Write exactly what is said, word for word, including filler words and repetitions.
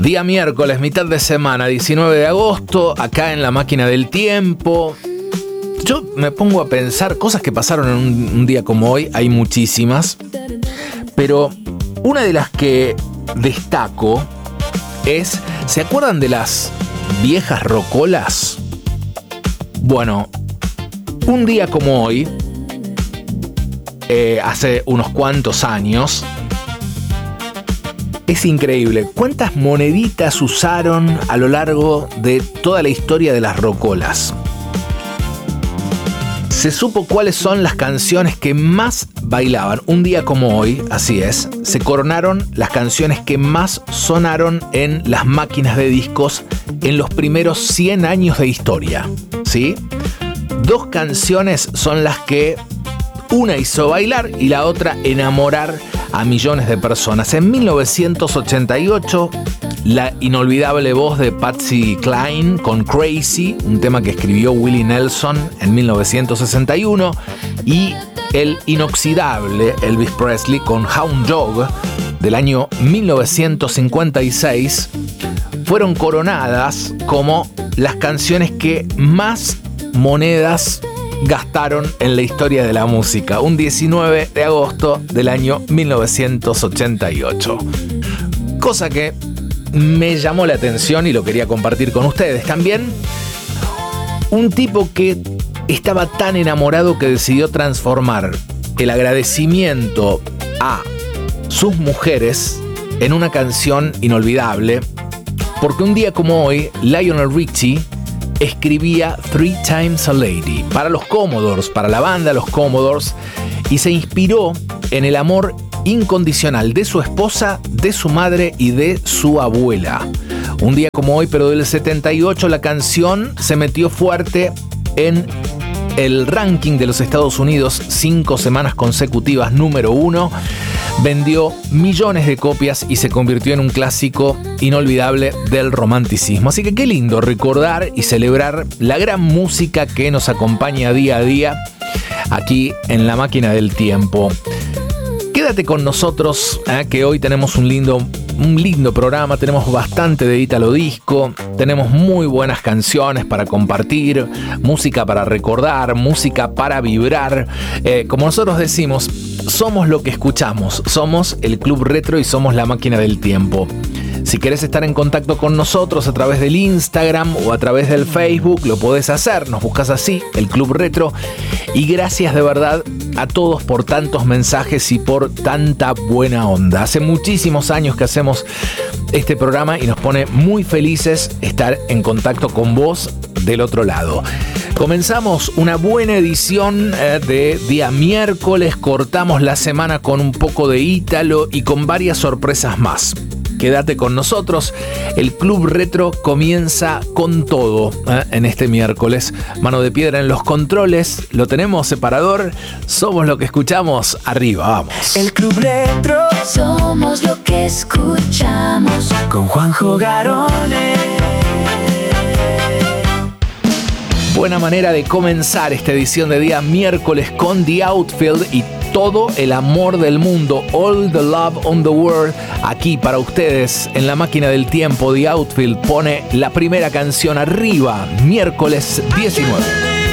Día miércoles, mitad de semana, diecinueve de agosto, acá en La Máquina del Tiempo. Yo me pongo a pensar cosas que pasaron en un, un día como hoy, hay muchísimas, pero una de las que destaco es, ¿se acuerdan de las viejas rocolas? Bueno, un día como hoy, eh, hace unos cuantos años, es increíble cuántas moneditas usaron a lo largo de toda la historia de las rocolas. Se supo cuáles son las canciones que más bailaban. Un día como hoy, así es, se coronaron las canciones que más sonaron en las máquinas de discos en los primeros cien años de historia, ¿sí? Dos canciones son las que una hizo bailar y la otra enamorar a millones de personas. En mil novecientos ochenta y ocho, la inolvidable voz de Patsy Cline con Crazy, un tema que escribió Willie Nelson en mil novecientos sesenta y uno, y el inoxidable Elvis Presley con Hound Dog del año mil novecientos cincuenta y seis, fueron coronadas como las canciones que más monedas gastaron en la historia de la música, un diecinueve de agosto del año mil novecientos ochenta y ocho. Cosa que me llamó la atención y lo quería compartir con ustedes. También un tipo que estaba tan enamorado que decidió transformar el agradecimiento a sus mujeres en una canción inolvidable, porque un día como hoy, Lionel Richie escribía Three Times a Lady para los Commodores, para la banda Los Commodores, y se inspiró en el amor incondicional de su esposa, de su madre y de su abuela. Un día como hoy, pero del setenta y ocho, la canción se metió fuerte en el ranking de los Estados Unidos, cinco semanas consecutivas, número uno. Vendió millones de copias y se convirtió en un clásico inolvidable del romanticismo. Así que qué lindo recordar y celebrar la gran música que nos acompaña día a día aquí en La Máquina del Tiempo. Quédate con nosotros, ¿eh? que hoy tenemos un lindo, un lindo programa, tenemos bastante de Ítalo Disco, tenemos muy buenas canciones para compartir, música para recordar, música para vibrar. Eh, como nosotros decimos, somos lo que escuchamos, somos el Club Retro y somos La Máquina del Tiempo. Si querés estar en contacto con nosotros a través del Instagram o a través del Facebook, lo podés hacer, nos buscas así, el Club Retro. Y gracias de verdad a todos por tantos mensajes y por tanta buena onda. Hace muchísimos años que hacemos este programa y nos pone muy felices estar en contacto con vos del otro lado. Comenzamos una buena edición eh, de día miércoles, cortamos la semana con un poco de Ítalo y con varias sorpresas más. Quédate con nosotros, el Club Retro comienza con todo ¿eh? en este miércoles. Mano de piedra en los controles, lo tenemos separador, somos lo que escuchamos, arriba, vamos. El Club Retro, somos lo que escuchamos, con Juanjo Garones. Buena manera de comenzar esta edición de día miércoles con The Outfield y todo el amor del mundo, All the Love on the World, aquí para ustedes en La Máquina del Tiempo. The Outfield pone la primera canción arriba, miércoles diecinueve.